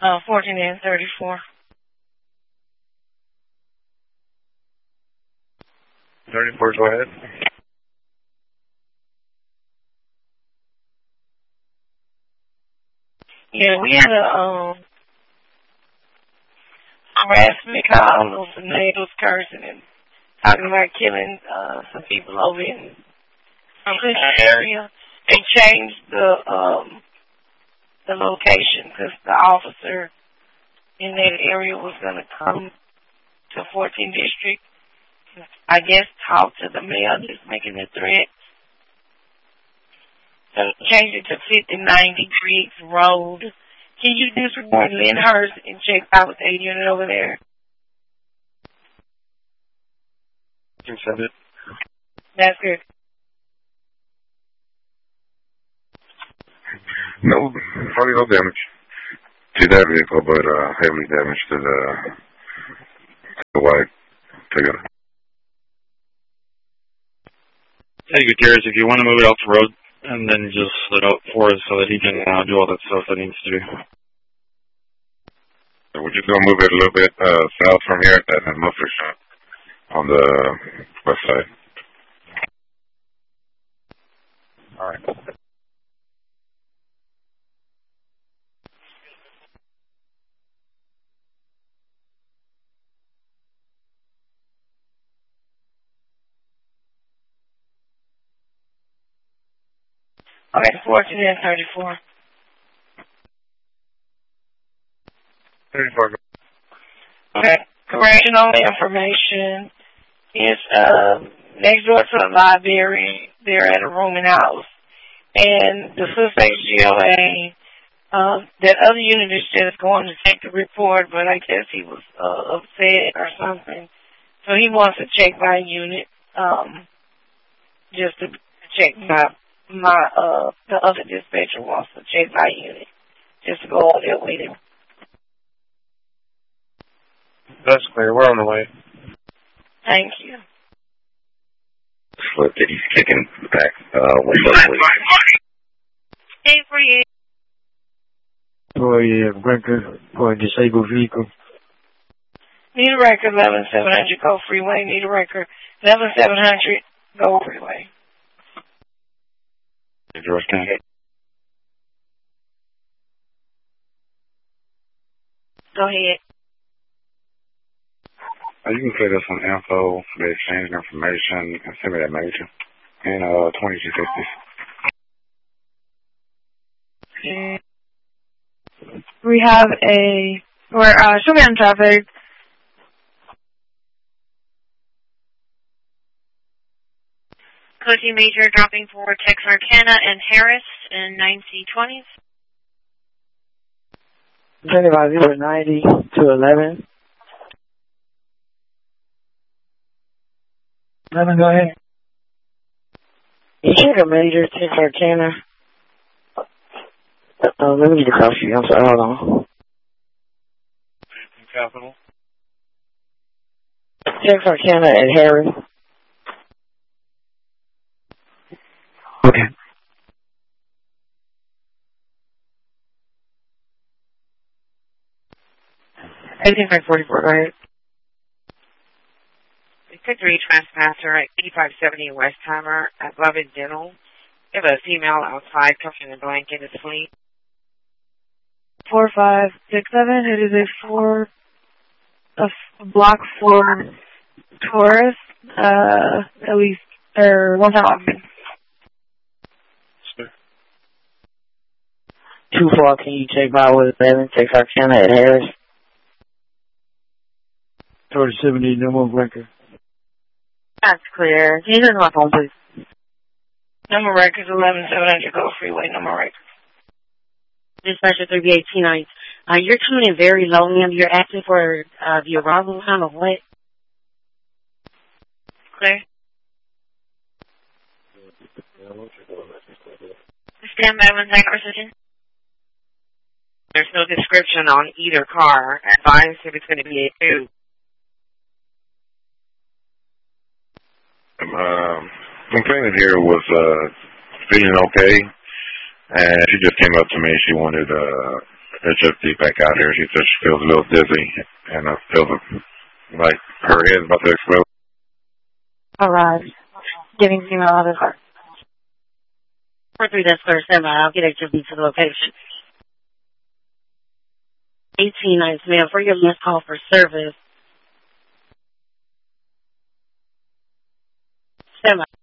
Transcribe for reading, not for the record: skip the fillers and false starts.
14 and 34. 34, go ahead. Yeah, we had a harassment call of some neighbors cursing and talking about killing some people over in this area. They changed the location because the officer in that area was going to come to 14th District. I guess talk to the mayor that's making the threat. So change it to 5090 Griggs Road. Can you disregard Lyndhurst and check out with the unit over there? You can send it. That's good. No, probably no damage to that vehicle, but heavily damage to the white Toyota. Hey, Gutierrez, if you want to move it off the road, and then just split up for us so that he can do all that stuff that he needs to do. So we're just going to move it a little bit south from here at that muffler shop on the west side. All right. Okay, 14 and 34. 34. Okay, correctional information is next door to the library. They're at a rooming house. And the suspect's GOA, that other unit is just going to take the report, but I guess he was upset or something. So he wants to check my unit, just to check the other dispatcher wants to check my unit, just to go over there with him. That's clear. We're on the way. Thank you. Slip that he's kicking back window. Hey, for you. For a record for a disabled vehicle. Need a record, 11700 Go Freeway. Need a record, 11700 Go Freeway. George County. Go ahead. You can say this on info, the exchange information, and send me that major. And 2250s. We have we're showing on traffic. Coaching major dropping for Texarkana and Harris in 9C20s. 90 to 11. 11, go ahead. You check a major Texarkana. Let me get the cross sheet. I'm sorry, hold on. Capital. Texarkana and Harris. Okay. Anything like 44, go ahead. Pick 3 trespasser at 8570 Westheimer at Lovett Dental. We have a female outside covered in a blanket asleep. 4567. It is a block 4 Taurus. At least, or one time off. 2-4, can you check by with 11, Texarkana at Harris? 3070, no more record. That's clear. Can you turn my phone, please? Number records 11700 Go Freeway. Number records. Dispatcher 3829. You're coming in very low, ma'am. You're asking for the arrival time of what? Clear. Stand by 1 second, precision. There's no description on either car. Advise if it's going to be a 2. Complainant here was feeling okay, and she just came up to me. She wanted HFD back out here. She said she feels a little dizzy and feels like her head's about to explode. All right. Getting female out of her. 4-3, that's clear. Stand by. I'll get HFD to the location. 18 nights, ma'am, for your last call for service. Stand by.